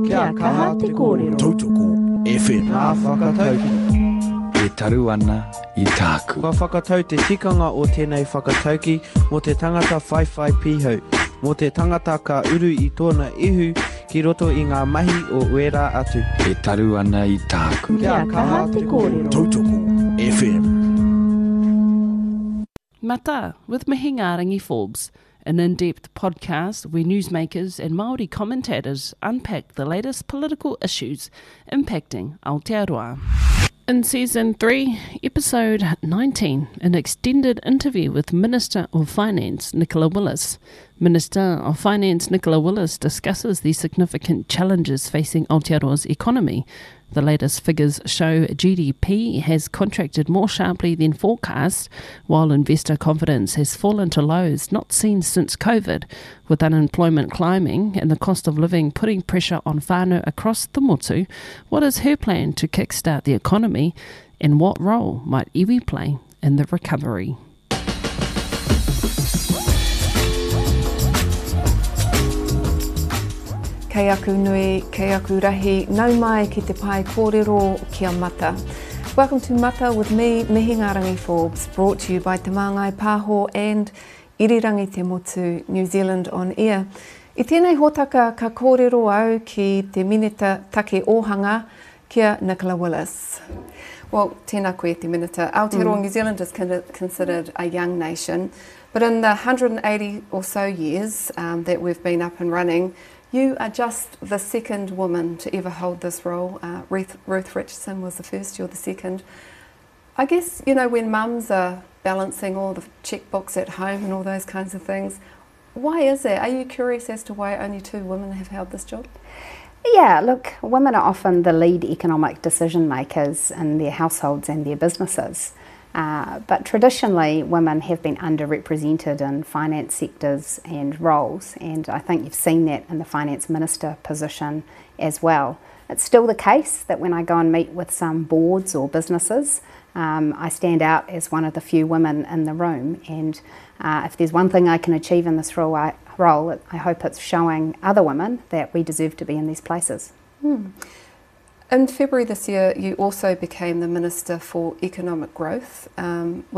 Kia kaha te kōrero. Tautoko FM. Ngā whakatauki. E taru ana I tāku. Ka whakatau te tikanga o tēnei whakatauki mō te tangata whaiwhai pīhau. Mō te tangata ka uru I tōna ihu ki roto I ngā mahi o uera atu. E taru ana I tāku. Kia kaha te kōrero. Tautoko FM. Mata with Mihingarangi Forbes, an in-depth podcast where newsmakers and Māori commentators unpack the latest political issues impacting Aotearoa. In Season 3, Episode 19, an extended interview with Minister of Finance Nicola Willis. Minister of Finance Nicola Willis discusses the significant challenges facing Aotearoa's economy. The latest figures show GDP has contracted more sharply than forecast, while investor confidence has fallen to lows not seen since COVID, with unemployment climbing and the cost of living putting pressure on whānau across the motu. What is her plan to kickstart the economy, and what role might iwi play in the recovery? Kei aku nui, kei aku rahi, nau mai ki te pai kōrero kia mata. Welcome to Mata with me, Mihingarangi Forbes, brought to you by Te Māngai Pāho and Irirangi Te Motu, New Zealand on air. I tēnei hōtaka ka kōrero au ki te minita take ohanga kia Nicola Willis. Well, tēnā koe te minita. Aotearoa New Zealand is considered a young nation, but in the 180 or so years that we've been up and running, you are just the second woman to ever hold this role. Ruth Richardson was the first, you're the second. I guess, you know, when mums are balancing all the checkbooks at home and all those kinds of things, why is that? Are you curious as to why only 2 women have held this job? Yeah, look, women are often the lead economic decision makers in their households and their businesses. But traditionally, women have been underrepresented in finance sectors and roles, and I think you've seen that in the finance minister position as well. It's still the case that when I go and meet with some boards or businesses, I stand out as one of the few women in the room, and if there's one thing I can achieve in this role, I hope it's showing other women that we deserve to be in these places. In February this year, you also became the Minister for Economic Growth.